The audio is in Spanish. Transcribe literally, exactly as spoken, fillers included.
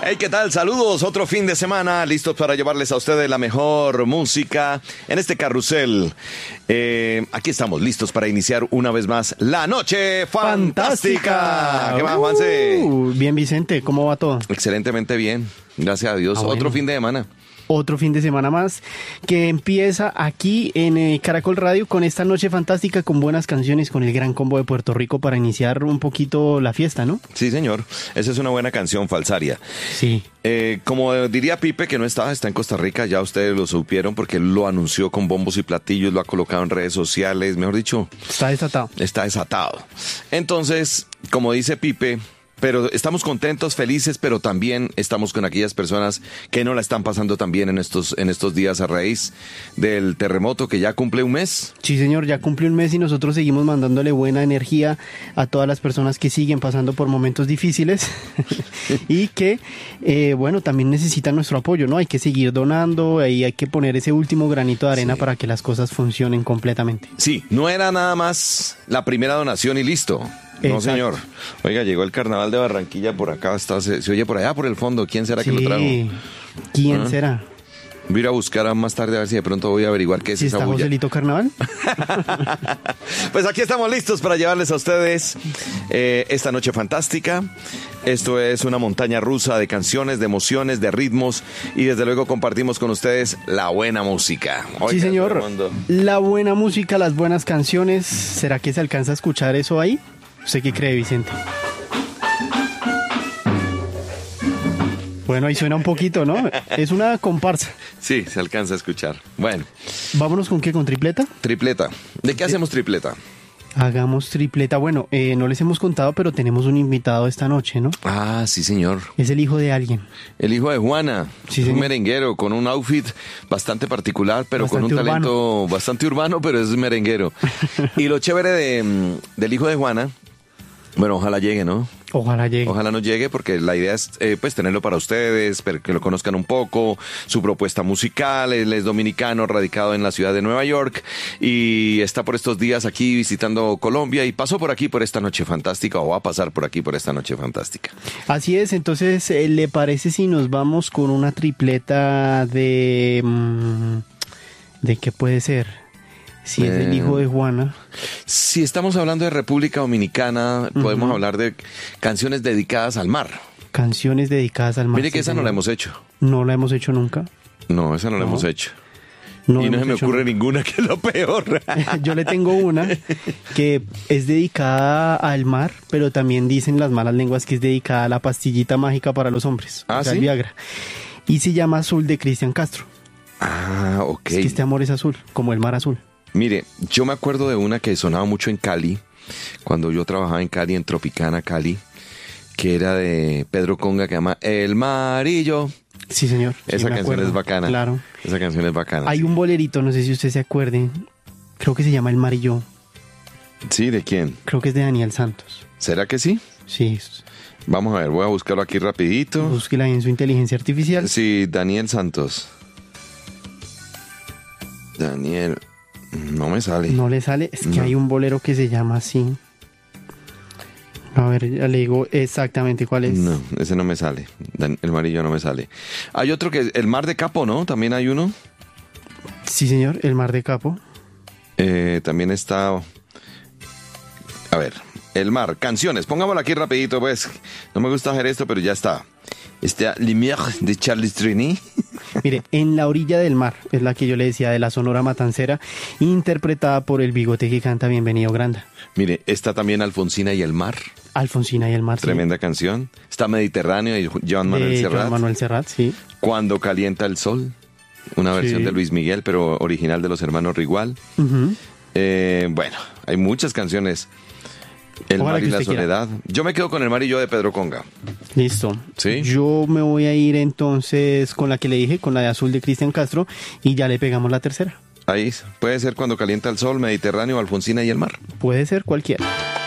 Hey, ¿qué tal? Saludos, otro fin de semana, listos para llevarles a ustedes la mejor música en este carrusel. Eh, aquí estamos, listos para iniciar una vez más la Noche Fantástica. Fantástica. ¿Qué más, Juanse? Uh, bien, Vicente, ¿cómo va todo? Excelentemente bien, gracias a Dios. Ah, bueno. Otro fin de semana. Otro fin de semana más que empieza aquí en eh, Caracol Radio con esta Noche Fantástica, con buenas canciones, con el Gran Combo de Puerto Rico para iniciar un poquito la fiesta, ¿no? Sí, señor. Esa es una buena canción, Falsaria. Sí. Eh, como diría Pipe, que no está, está en Costa Rica, ya ustedes lo supieron porque él lo anunció con bombos y platillos, lo ha colocado en redes sociales, mejor dicho. Está desatado. Está desatado. Entonces, como dice Pipe, pero estamos contentos, felices, pero también estamos con aquellas personas que no la están pasando tan bien en estos, en estos días a raíz del terremoto que ya cumple un mes. Sí, señor, ya cumple un mes y nosotros seguimos mandándole buena energía a todas las personas que siguen pasando por momentos difíciles y que, eh, bueno, también necesitan nuestro apoyo, ¿no? Hay que seguir donando y hay que poner ese último granito de arena, sí, para que las cosas funcionen completamente. Sí, no era nada más la primera donación y listo. No, Exacto. señor. Oiga, llegó el Carnaval de Barranquilla por acá, está, se, se oye por allá por el fondo. ¿Quién será Sí. que lo trajo? ¿Quién ¿Ah? será? Voy a ir a buscar más tarde a ver si de pronto voy a averiguar qué es ¿Sí esa está bulla. Joselito Carnaval? Pues aquí estamos listos para llevarles a ustedes eh, esta noche fantástica. Esto es una montaña rusa de canciones, de emociones, de ritmos y desde luego compartimos con ustedes la buena música. Oiga, Sí, señor. Fernando. La buena música, las buenas canciones. ¿Será que se alcanza a escuchar eso ahí? ¿Usted qué cree, Vicente? Bueno, ahí suena un poquito, ¿no? Es una comparsa. Sí, se alcanza a escuchar. Bueno, ¿Vámonos con qué? ¿Con tripleta? tripleta. ¿De qué hacemos tripleta? Hagamos tripleta. Bueno, eh, no les hemos contado, pero tenemos un invitado esta noche, ¿no? Ah, sí, señor. Es el hijo de alguien. El hijo de Juana, Sí, un señor. merenguero con un outfit bastante particular, pero Bastante con un urbano. talento bastante urbano, pero es merenguero. Y lo chévere de, mm, del hijo de Juana, bueno, ojalá llegue, ¿no? Ojalá llegue. Ojalá no llegue porque la idea es eh, pues tenerlo para ustedes, pero que lo conozcan un poco, su propuesta musical. Él es dominicano, radicado en la ciudad de Nueva York y está por estos días aquí visitando Colombia y pasó por aquí por esta noche fantástica o va a pasar por aquí por esta noche fantástica. Así es, entonces, eh, ¿le parece si nos vamos con una tripleta de... mmm, ¿de qué puede ser? Si es el Eh, hijo de Juana. Si estamos hablando de República Dominicana, podemos Ujú. hablar de canciones dedicadas al mar. Canciones dedicadas al mar. Mire que sí, esa no señor. la hemos hecho. No la hemos hecho nunca. No, esa no, la No. hemos hecho. No y no hemos se me hecho ocurre nunca. ninguna, que es lo peor. Yo le tengo una que es dedicada al mar, pero también dicen las malas lenguas que es dedicada a la pastillita mágica para los hombres. Ah, o sea, ¿sí? el Viagra. Y se llama Azul de Cristian Castro. Ah, ok. Es que este amor es azul, como el mar azul. Mire, yo me acuerdo de una que sonaba mucho en Cali, cuando yo trabajaba en Cali, en Tropicana, Cali, que era de Pedro Conga, que se llama El Marillo. Sí, señor. Sí, Esa me canción acuerdo. es bacana. Claro. Esa canción es bacana. Hay sí. un bolerito, no sé si usted se acuerde. Creo que se llama El Marillo. Sí, ¿de quién? Creo que es de Daniel Santos. ¿Será que sí? Sí. Vamos a ver, voy a buscarlo aquí rapidito. Búsquela ahí en su inteligencia artificial. Sí, Daniel Santos. Daniel, no me sale. No le sale, es que No. hay un bolero que se llama así. A ver, ya le digo exactamente cuál es. No, ese no me sale. Dan- El Marillo no me sale. Hay otro que El Mar de Capo, ¿no? También hay uno. Sí, señor, El Mar de Capo. Eh, también está... A ver, El Mar, canciones. Pongámoslo aquí rapidito, pues. No me gusta hacer esto, pero ya está. Está Lumière de Charles Trini. Mire, En la orilla del mar, es la que yo le decía de la Sonora Matancera, interpretada por el bigote que canta Bienvenido Granda. Mire, está también Alfonsina y el Mar. Alfonsina y el mar. sí. Tremenda canción. Está Mediterráneo y Joan Manuel De Serrat. Joan Manuel Serrat, sí. Cuando calienta el sol. Una versión Sí. de Luis Miguel, pero original de los hermanos Rigual. Ujú. Eh, bueno, hay muchas canciones. El Ojalá Mar y que la usted quiera. Soledad. Yo me quedo con El Mar y yo de Pedro Conga. Listo. ¿Sí? Yo me voy a ir entonces con la que le dije, con la de Azul de Cristian Castro, y ya le pegamos la tercera. Ahí puede ser Cuando calienta el sol, Mediterráneo, Alfonsina y el Mar. Puede ser cualquiera.